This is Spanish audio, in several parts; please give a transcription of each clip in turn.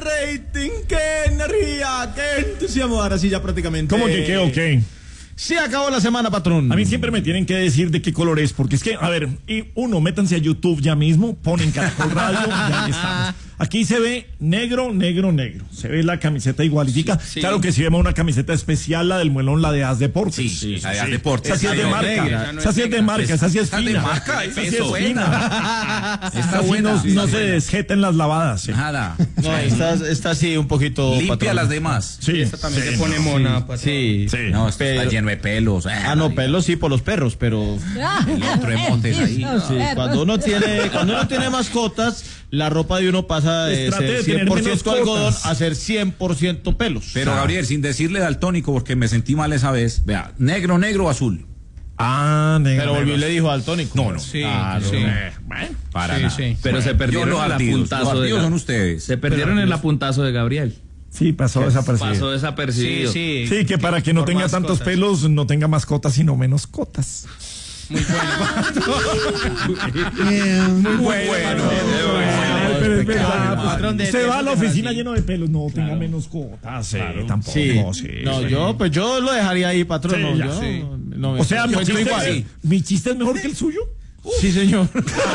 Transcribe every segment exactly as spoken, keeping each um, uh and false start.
rating, qué energía, qué entusiasmo. Ahora sí ya prácticamente. ¿Cómo que qué o qué? Se acabó la semana, patrón. A mí siempre me tienen que decir de qué color es, porque es que, a ver, y uno, métanse a YouTube ya mismo, ponen Caracol Radio, ya estamos. Aquí se ve negro, negro, negro. Se ve la camiseta igualitica. Sí, sí. Claro que si vemos una camiseta especial, la del Muelón, la de As Deportes. Sí, sí, la de As Deportes. Esa sí es de marca. Esa sí es de marca, esa sí es fina. de marca, esa sí es fina. Está buena. No se desjeten las lavadas. Nada. No, esta, esta sí un poquito. Limpia patrón. las demás. Sí. Esta también sí, se pone no, mona, sí, patrón. Sí. Sí. No, esto Pero- está lleno de pelos. Ah, no, pelos sí por los perros, pero El otro emotes ahí. sí, cuando uno tiene, cuando uno tiene mascotas, la ropa de uno pasa de Pues trate ser de tener cien por menos ciento algodón cotas. a ser cien por ciento pelos. Pero Gabriel, sin decirle daltónico, porque me sentí mal esa vez. Vea, negro, negro, azul. Ah, negro. Pero volvió y le dijo daltónico. No, no. Sí, Claro. sí. Eh, bueno. Para Sí, nada. sí. Pero se Yo perdieron los el ardidos. Los apuntazo de ardidos son Ga- ustedes. Se perdieron el apuntazo de Gabriel. Sí, pasó desapercibido. Pasó desapercibido. Sí, sí. Sí, que para que no Por tenga mascotas. tantos pelos, no tenga mascotas, sino menos cotas. Muy bueno. Muy bueno. Ay, pero es verdad, pues, patrón, de- se de- va a la de- oficina así. lleno de pelos, no tenga menos cotas, sí, tampoco. Sí. sí, no, sí. yo, pues yo lo dejaría ahí, patrón. Sí, no, ya. yo Sí. no me- O sea, mi yo chiste, igual. es, mi chiste es mejor que el suyo. Sí, señor.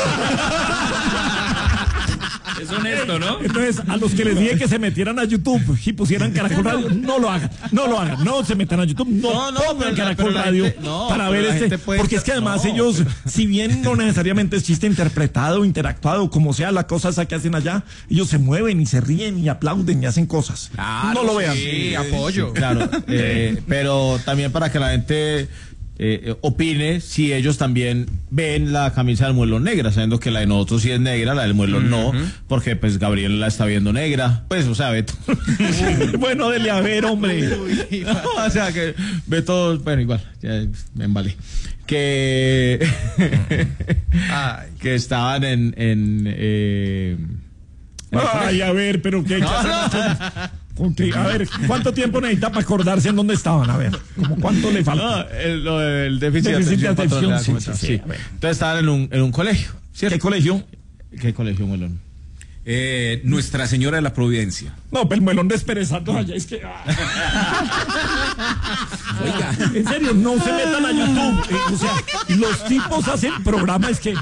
Es honesto, ¿no? Entonces, a los que les dije que se metieran a YouTube y pusieran Caracol Radio, no lo hagan, no lo hagan, no se metan a YouTube, no, No, no, pongan pero la- Caracol pero la Radio gente- no, para pero ver la este, gente puede porque es que estar- además no. ellos, si bien no necesariamente es chiste interpretado, interactuado, como sea la cosa esa que hacen allá, ellos se mueven y se ríen y aplauden y hacen cosas. Claro, no lo vean. Sí, apoyo. Claro, eh, pero también para que la gente eh, opine si ellos también ven la camisa del Muelón negra, sabiendo que la de nosotros sí es negra, la del Muelón no, porque pues Gabriel la está viendo negra, pues o sea, Beto. Bueno, dele a ver, hombre. No, o sea que Beto, bueno, igual, ya me embalé. Que, Ay. que estaban en... en eh, Ay, a ver, pero qué hay que hacer. Ok, a ver, ¿cuánto tiempo necesita para acordarse en dónde estaban? A ver, ¿cómo cuánto le falta? No, el, lo del déficit, Déficit de de atención, atención, patrón, sí, le voy a sí, comentar. sí, a ver. Entonces estaban en un, en un colegio, ¿cierto? ¿Qué colegio? ¿Qué colegio, Muelón? Eh, Nuestra Señora de la Providencia. No, pero el Muelón desperezando allá es que... ah. Oiga. En serio, no se metan a YouTube. Eh, o sea, los tipos hacen programas que...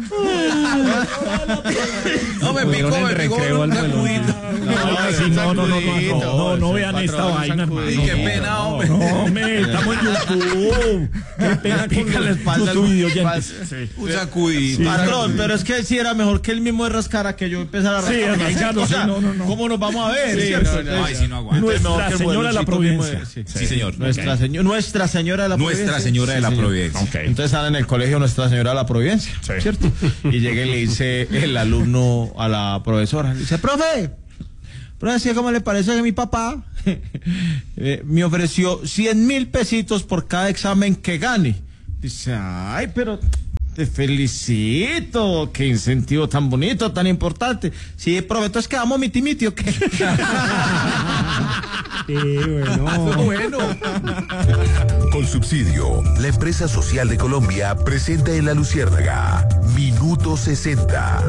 No, me picó, me picó un sacudito. No, sí, no, no, no, no, no, no, no vean esta vaina, hermano. Y qué pena, hombre. No, hombre, estamos en YouTube. Qué pena Pica con la los, espalda, con tus el- videoyentes. Un sacudito. Patrón, pero es que si era mejor que él mismo de rascara que yo empezara a Sí, rascar. arrancando, O sea, sí, no, no, no. ¿cómo nos vamos a ver? Sí, ¿Cierto? no, no, Ay, si no aguanto. Nuestra Mejor que el Señora de la Mueloncito Providencia. mismo de- sí. Sí, señor. Nuestra, señor, Nuestra Señora de la Nuestra Providencia. Señora de la señor. Providencia. Ok. Entonces están en el colegio Nuestra Señora de la Providencia, Sí. ¿cierto? Y llega y le dice el alumno a la profesora, le dice, profe, profe, ¿cómo le parece que mi papá eh, me ofreció cien mil pesitos por cada examen que gane? Dice, ay, pero te felicito, qué incentivo tan bonito, tan importante. Sí, profe, entonces quedamos miti miti, ¿o qué? Sí, bueno. Bueno. Con Subsidio, la empresa social de Colombia presenta en La Luciérnaga Minuto sesenta.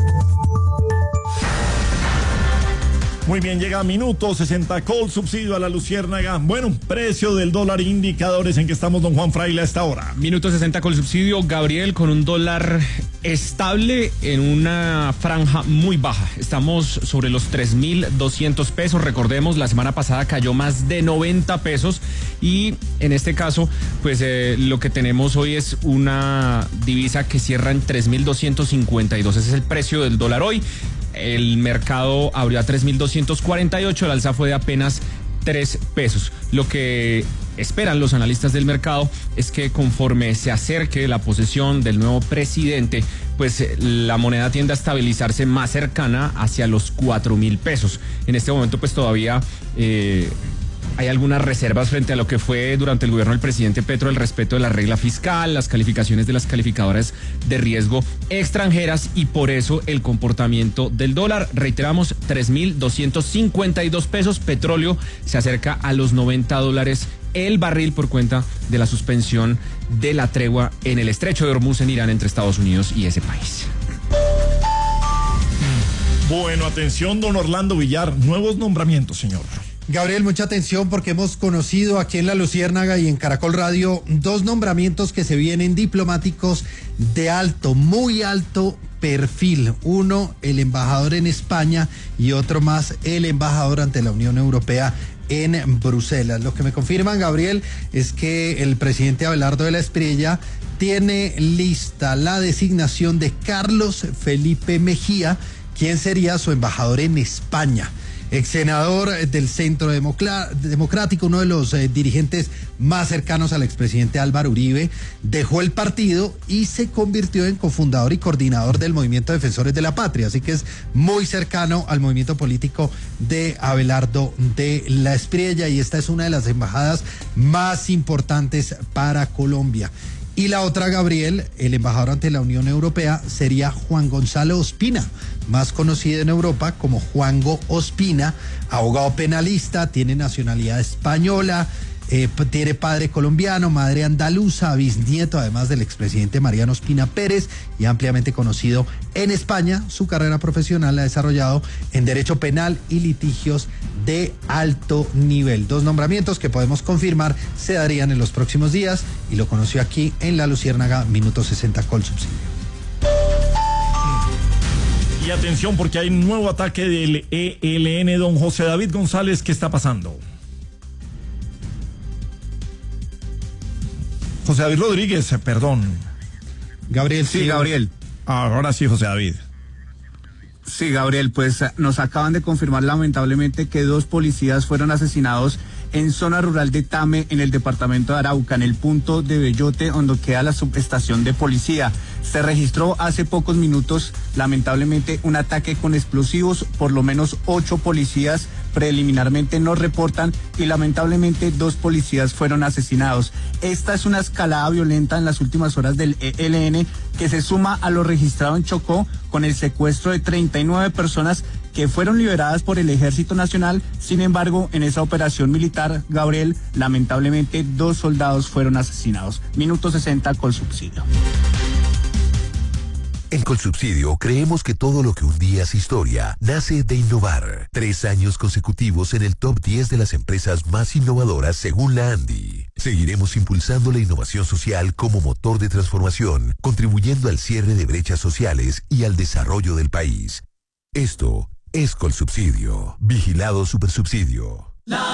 Muy bien, llega minuto sesenta, Col Subsidio a la Luciérnaga. Bueno, precio del dólar, indicadores en que estamos, don Juan Fraile, a esta hora. Minuto sesenta con el subsidio, Gabriel, con un dólar estable en una franja muy baja. Estamos sobre los tres mil doscientos pesos. Recordemos, la semana pasada cayó más de noventa pesos y en este caso, pues eh, lo que tenemos hoy es una divisa que cierra en tres mil doscientos cincuenta y dos. Ese es el precio del dólar hoy. El mercado abrió a tres mil doscientos cuarenta y ocho, el alza fue de apenas tres pesos. Lo que esperan los analistas del mercado es que conforme se acerque la posesión del nuevo presidente, pues la moneda tiende a estabilizarse más cercana hacia los cuatro mil pesos. En este momento pues todavía... Eh, Hay algunas reservas frente a lo que fue durante el gobierno del presidente Petro el respeto de la regla fiscal, las calificaciones de las calificadoras de riesgo extranjeras y por eso el comportamiento del dólar. Reiteramos, tres mil doscientos cincuenta y dos pesos. Petróleo se acerca a los noventa dólares el barril por cuenta de la suspensión de la tregua en el estrecho de Hormuz en Irán entre Estados Unidos y ese país. Bueno, atención, don Orlando Villar, nuevos nombramientos, señor. Gabriel, mucha atención porque hemos conocido aquí en La Luciérnaga y en Caracol Radio dos nombramientos que se vienen diplomáticos de alto, muy alto perfil. Uno, el embajador en España y otro más, el embajador ante la Unión Europea en Bruselas. Lo que me confirman, Gabriel, es que el presidente Abelardo de la Espriella tiene lista la designación de Carlos Felipe Mejía, quien sería su embajador en España. Ex senador del Centro Democrático, uno de los eh, dirigentes más cercanos al expresidente Álvaro Uribe, dejó el partido y se convirtió en cofundador y coordinador del Movimiento Defensores de la Patria, así que es muy cercano al movimiento político de Abelardo de la Espriella, y esta es una de las embajadas más importantes para Colombia. Y la otra, Gabriel, el embajador ante la Unión Europea sería Juan Gonzalo Ospina, más conocido en Europa como Juango Ospina, abogado penalista, tiene nacionalidad española, eh, tiene padre colombiano, madre andaluza, bisnieto además del expresidente Mariano Ospina Pérez, y ampliamente conocido en España. Su carrera profesional la ha desarrollado en derecho penal y litigios de alto nivel. Dos nombramientos que podemos confirmar se darían en los próximos días, y lo conoció aquí en La Luciérnaga, minuto sesenta con subsidio. Y atención, porque hay un nuevo ataque del E L N. Don José David González, ¿qué está pasando? José David Rodríguez, perdón. Gabriel. Sí, Gabriel. Ahora sí, José David. Sí, Gabriel, pues nos acaban de confirmar lamentablemente que dos policías fueron asesinados en zona rural de Tame, en el departamento de Arauca, en el punto de Bellote, donde queda la subestación de policía. Se registró hace pocos minutos, lamentablemente, un ataque con explosivos. Por lo menos ocho policías preliminarmente nos reportan, y lamentablemente dos policías fueron asesinados. Esta es una escalada violenta en las últimas horas del E L N, que se suma a lo registrado en Chocó con el secuestro de treinta y nueve personas que fueron liberadas por el Ejército Nacional. Sin embargo, en esa operación militar, Gabriel, lamentablemente dos soldados fueron asesinados. Minuto sesenta con subsidio. En Colsubsidio creemos que todo lo que un día es historia nace de innovar. Tres años consecutivos en el top diez de las empresas más innovadoras según la ANDI. Seguiremos impulsando la innovación social como motor de transformación, contribuyendo al cierre de brechas sociales y al desarrollo del país. Esto es Colsubsidio. Vigilado Supersubsidio.